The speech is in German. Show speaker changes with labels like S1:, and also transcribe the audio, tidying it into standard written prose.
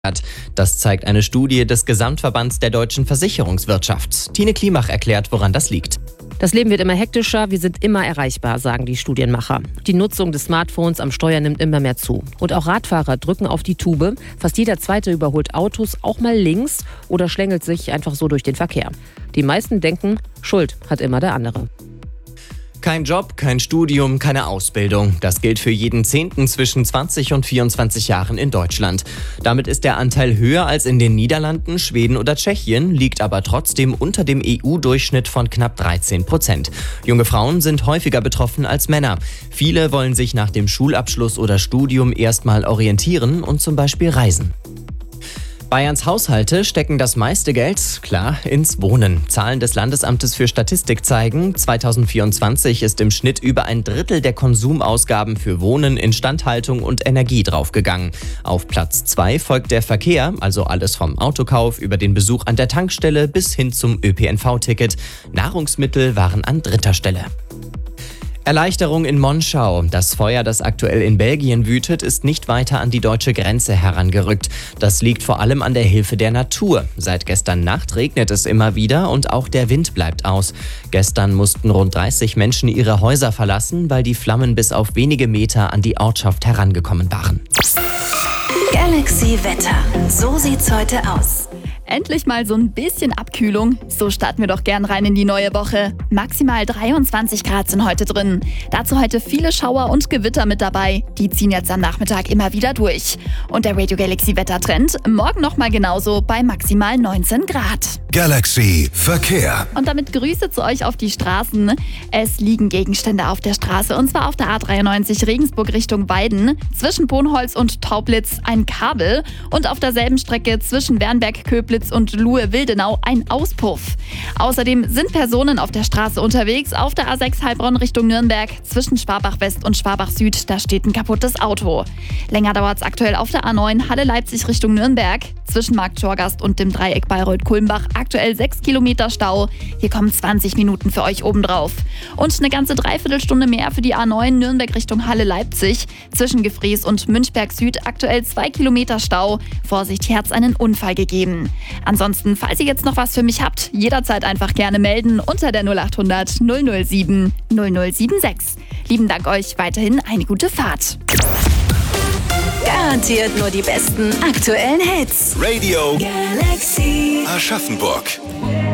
S1: hat. Das zeigt eine Studie des Gesamtverbands der deutschen Versicherungswirtschaft. Tine Klimach erklärt, woran das liegt.
S2: Das Leben wird immer hektischer, wir sind immer erreichbar, sagen die Studienmacher. Die Nutzung des Smartphones am Steuer nimmt immer mehr zu. Und auch Radfahrer drücken auf die Tube. Fast jeder Zweite überholt Autos auch mal links oder schlängelt sich einfach so durch den Verkehr. Die meisten denken, Schuld hat immer der andere.
S1: Kein Job, kein Studium, keine Ausbildung. Das gilt für jeden Zehnten zwischen 20 und 24 Jahren in Deutschland. Damit ist der Anteil höher als in den Niederlanden, Schweden oder Tschechien, liegt aber trotzdem unter dem EU-Durchschnitt von knapp 13%. Junge Frauen sind häufiger betroffen als Männer. Viele wollen sich nach dem Schulabschluss oder Studium erstmal orientieren und zum Beispiel reisen. Bayerns Haushalte stecken das meiste Geld, klar, ins Wohnen. Zahlen des Landesamtes für Statistik zeigen, 2024 ist im Schnitt über ein Drittel der Konsumausgaben für Wohnen, Instandhaltung und Energie draufgegangen. Auf Platz 2 folgt der Verkehr, also alles vom Autokauf über den Besuch an der Tankstelle bis hin zum ÖPNV-Ticket. Nahrungsmittel waren an 3. Stelle. Erleichterung in Monschau. Das Feuer, das aktuell in Belgien wütet, ist nicht weiter an die deutsche Grenze herangerückt. Das liegt vor allem an der Hilfe der Natur. Seit gestern Nacht regnet es immer wieder und auch der Wind bleibt aus. Gestern mussten rund 30 Menschen ihre Häuser verlassen, weil die Flammen bis auf wenige Meter an die Ortschaft herangekommen waren.
S3: Galaxy Wetter. So sieht's heute aus.
S4: Endlich mal so ein bisschen Abkühlung. So starten wir doch gern rein in die neue Woche. Maximal 23 Grad sind heute drin. Dazu heute viele Schauer und Gewitter mit dabei. Die ziehen jetzt am Nachmittag immer wieder durch. Und der Radio Galaxy Wettertrend morgen nochmal genauso bei maximal 19 Grad.
S5: Galaxy Verkehr.
S4: Und damit Grüße zu euch auf die Straßen. Es liegen Gegenstände auf der Straße und zwar auf der A93 Regensburg Richtung Weiden. Zwischen Bonholz und Taublitz ein Kabel und auf derselben Strecke zwischen Wernberg, Köblitz und Luhe-Wildenau ein Auspuff. Außerdem sind Personen auf der Straße unterwegs. Auf der A6 Heilbronn Richtung Nürnberg zwischen Schwabach West und Schwabach Süd, da steht ein kaputtes Auto. Länger dauert es aktuell auf der A9 Halle Leipzig Richtung Nürnberg zwischen Markt Schorgast und dem Dreieck Bayreuth-Kulmbach. Aktuell 6 Kilometer Stau. Hier kommen 20 Minuten für euch obendrauf. Und eine ganze Dreiviertelstunde mehr für die A9 Nürnberg Richtung Halle Leipzig. Zwischen Gefries und Münchberg Süd aktuell 2 Kilometer Stau. Vorsicht, hier hat's einen Unfall gegeben. Ansonsten, falls ihr jetzt noch was für mich habt, jederzeit einfach gerne melden unter der 0800 007 0076. Lieben Dank euch, weiterhin eine gute Fahrt.
S3: Garantiert nur die besten aktuellen Hits.
S5: Radio
S3: Galaxy.
S5: Aschaffenburg.